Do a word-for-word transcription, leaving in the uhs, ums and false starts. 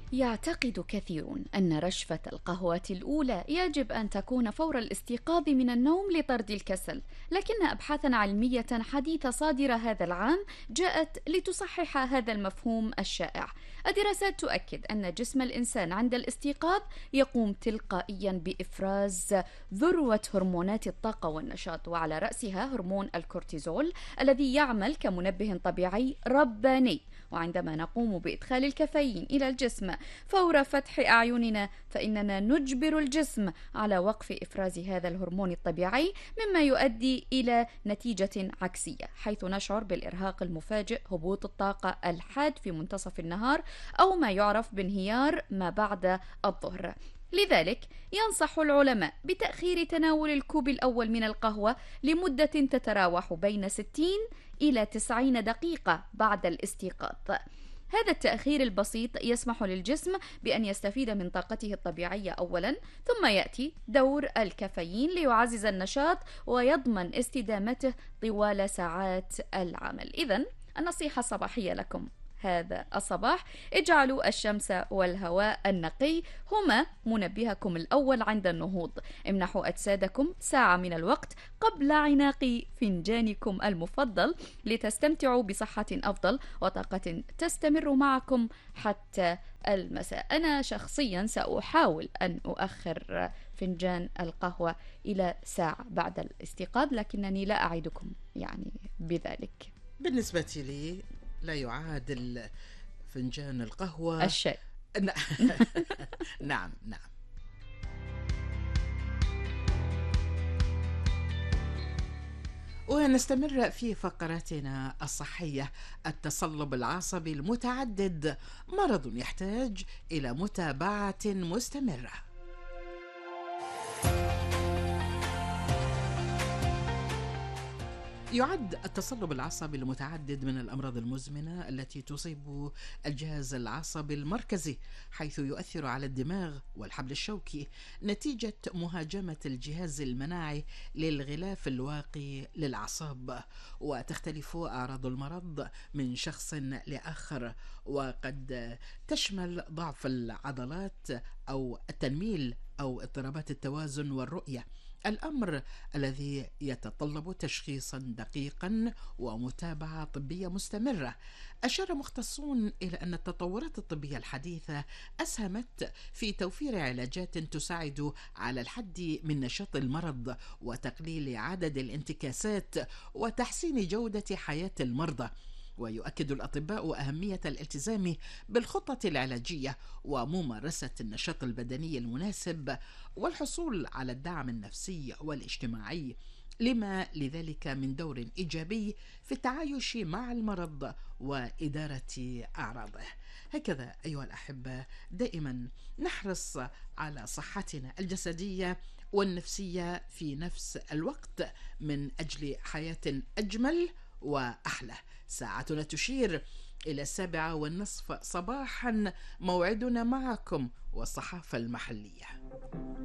يعتقد كثيرون أن رشفة القهوة الأولى يجب أن تكون فور الاستيقاظ من النوم لطرد الكسل، لكن أبحاثا علمية حديثة صادرة هذا العام جاءت لتصحح هذا المفهوم الشائع. الدراسات تؤكد أن جسم الإنسان عند الاستيقاظ يقوم تلقائيا بإفراز ذروة هرمونات الطاقة والنشاط، وعلى رأسها هرمون الكورتيزول الذي يعمل كمنبه طبيعي رباني. وعندما نقوم بإدخال الكافيين إلى الجسم فور فتح أعيننا فإننا نجبر الجسم على وقف إفراز هذا الهرمون الطبيعي، مما يؤدي إلى نتيجة عكسية، حيث نشعر بالإرهاق المفاجئ، هبوط الطاقة الحاد في منتصف النهار، أو ما يعرف بانهيار ما بعد الظهر. لذلك ينصح العلماء بتأخير تناول الكوب الأول من القهوة لمدة تتراوح بين ستين إلى تسعين دقيقة بعد الاستيقاظ. هذا التأخير البسيط يسمح للجسم بأن يستفيد من طاقته الطبيعية أولا، ثم يأتي دور الكافيين ليعزز النشاط ويضمن استدامته طوال ساعات العمل. إذن النصيحة الصباحية لكم هذا الصباح: اجعلوا الشمس والهواء النقي هما منبهكم الأول عند النهوض. امنحوا أجسادكم ساعة من الوقت قبل عناق فنجانكم المفضل لتستمتعوا بصحة أفضل وطاقة تستمر معكم حتى المساء. أنا شخصيا سأحاول أن أؤخر فنجان القهوة إلى ساعة بعد الاستيقاظ، لكنني لا أعدكم يعني بذلك. بالنسبة لي لا يعادل فنجان القهوة الشاي. نعم نعم. ونستمر في فقراتنا الصحية. التصلب العصبي المتعدد مرض يحتاج إلى متابعة مستمرة. يعد التصلب العصبي المتعدد من الأمراض المزمنة التي تصيب الجهاز العصبي المركزي، حيث يؤثر على الدماغ والحبل الشوكي نتيجة مهاجمة الجهاز المناعي للغلاف الواقي للأعصاب. وتختلف أعراض المرض من شخص لآخر، وقد تشمل ضعف العضلات أو التنميل أو اضطرابات التوازن والرؤية، الأمر الذي يتطلب تشخيصا دقيقا ومتابعة طبية مستمرة. أشار مختصون إلى أن التطورات الطبية الحديثة أسهمت في توفير علاجات تساعد على الحد من نشاط المرض وتقليل عدد الانتكاسات وتحسين جودة حياة المرضى. ويؤكد الأطباء أهمية الالتزام بالخطة العلاجية وممارسة النشاط البدني المناسب والحصول على الدعم النفسي والاجتماعي، لما لذلك من دور إيجابي في التعايش مع المرض وإدارة أعراضه. هكذا أيها الأحبة دائما نحرص على صحتنا الجسدية والنفسية في نفس الوقت من أجل حياة أجمل وأحلى. ساعتنا تشير إلى السابعة والنصف صباحا، موعدنا معكم والصحافة المحلية.